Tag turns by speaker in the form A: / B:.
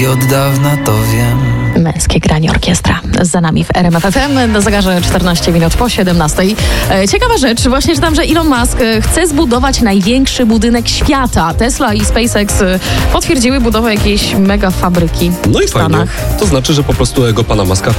A: I od dawna to wiem.
B: Męskie granie orkiestra. Za nami w RMF FM na zegarze 14 minut po 17. Ciekawa rzecz, właśnie czytam, że Elon Musk chce zbudować największy budynek świata. Tesla i SpaceX potwierdziły budowę jakiejś mega fabryki
C: No i
B: w Stanach.
C: fajnie. To znaczy, że po prostu ego pana Muska